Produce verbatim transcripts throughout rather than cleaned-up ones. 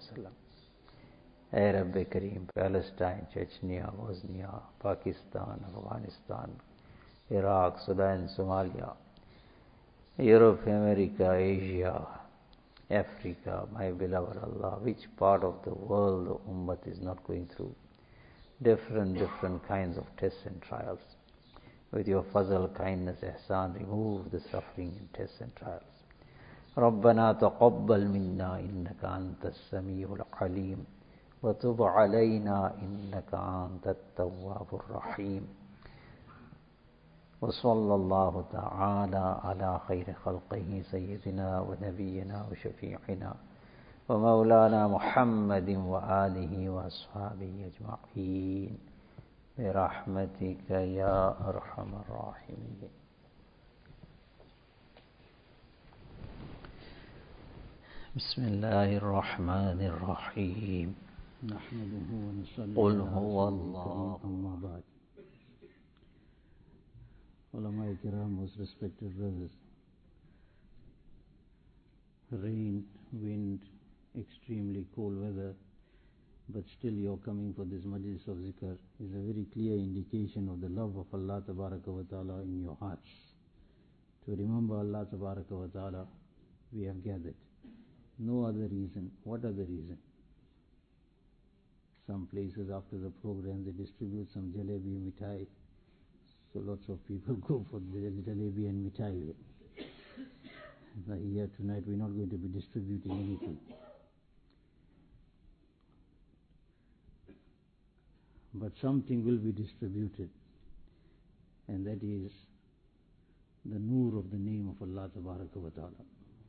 वसल्लम। ऐ रब करीम, Palestine, Chechnya, Bosnia, Pakistan, Afghanistan, Iraq, Sudan, Somalia, Europe, America, Asia, Africa, my beloved Allah, which part of the world the Ummah is not going through different, different kinds of tests and trials. With your fazl, kindness, ihsan, remove the suffering in tests and trials. ربنا تقبل منا إنك أنت السميع العليم وتب علينا إنك أنت التواب الرحيم وصلى الله تعالى على خير خلقه سيدنا ونبينا وشفيعنا ومولانا محمد وآله وأصحابه أجمعين برحمتك يا أرحم الراحمين. بسم الله الرحمن الرحيم. نحمده ونصلي قل هو الله. أما بعد. Ulama Kiram, most respected brothers, rain, wind, extremely cold weather, but still you're coming for this majlis of zikr is a very clear indication of the love of Allah Tabaraka wa Ta'ala in your hearts. To remember Allah Tabaraka wa Ta'ala, we have gathered. No other reason. What other reason? Some places after the program they distribute some jalebi, mithai. So lots of people go for the jalebi and mithai. Here tonight we're not going to be distributing anything. But something will be distributed, and that is the noor of the name of Allah Tabaraka wa Ta'ala.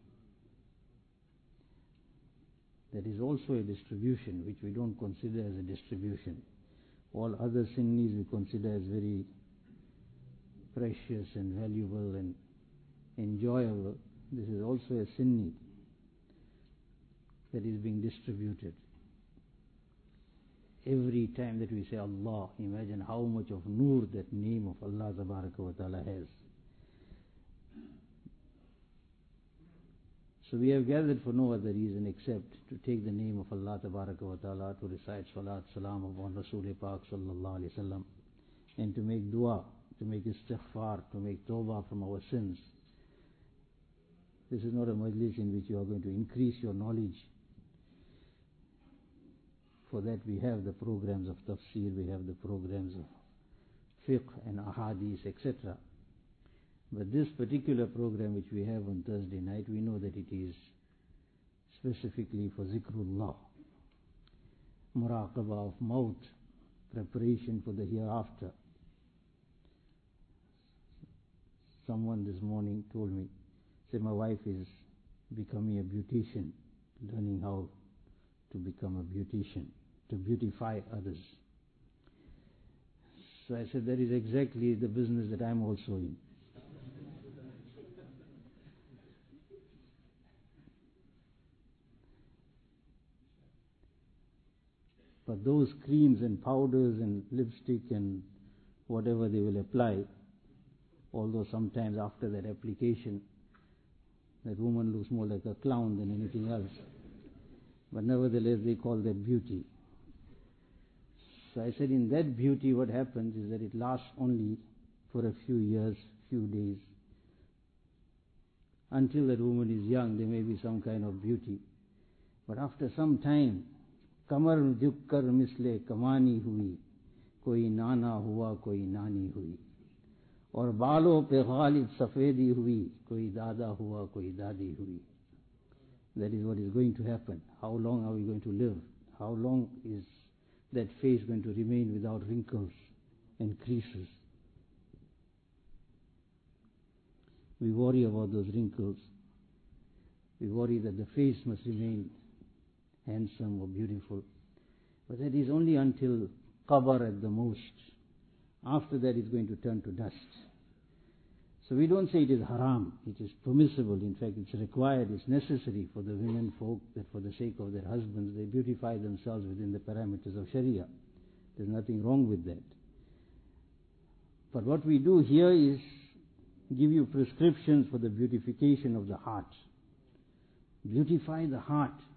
That is also a distribution which we don't consider as a distribution. All other sinnis we consider as very precious and valuable and enjoyable. This is also a sinni that is being distributed. Every time that we say Allah, imagine how much of noor that name of Allah Tabaraka wa Ta'ala has. So we have gathered for no other reason except to take the name of Allah Tabaraka wa Ta'ala, to recite Salat Salam upon Rasul Pak Sallallahu Alaihi Wasallam, and to make dua, to make istighfar, to make tawbah from our sins. This is not a majlis in which you are going to increase your knowledge. For that we have the programs of tafsir, we have the programs of fiqh and ahadith, et cetera. But this particular program which we have on Thursday night, we know that it is specifically for zikrullah, muraqabah of maut, preparation for the hereafter. Someone this morning told me, said my wife is becoming a beautician, learning how to become a beautician, to beautify others. So I said that is exactly the business that I'm also in. But those creams and powders and lipstick and whatever they will apply, although sometimes after that application, that woman looks more like a clown than anything else. But nevertheless, they call that beauty. So I said, in that beauty, what happens is that it lasts only for a few years, few days. Until that woman is young, there may be some kind of beauty. But after some time, कमर झुक कर मिसले कमानी हुई, कोई नाना हुआ कोई नानी हुई, और बालों पे गालिब सफेदी हुई, कोई दादा हुआ कोई दादी हुई. That is what is going to happen. How long are we going to live? How long is that face going to remain without wrinkles and creases? We worry about those wrinkles. We worry that the face must remain handsome or beautiful. But that is only until qabr at the most. After that it's going to turn to dust. So we don't say it is haram, it is permissible. In fact, it's required, it's necessary for the women folk that for the sake of their husbands they beautify themselves within the parameters of Sharia. There's nothing wrong with that. But what we do here is give you prescriptions for the beautification of the heart. Beautify the heart.